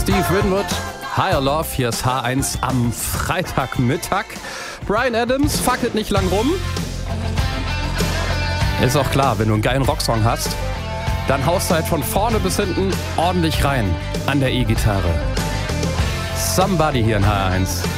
Steve Winwood, Higher Love, hier ist H1 am Freitagmittag. Bryan Adams fackelt nicht lang rum. Ist auch klar, wenn du einen geilen Rocksong hast, dann haust du halt von vorne bis hinten ordentlich rein an der E-Gitarre. Somebody hier in H1.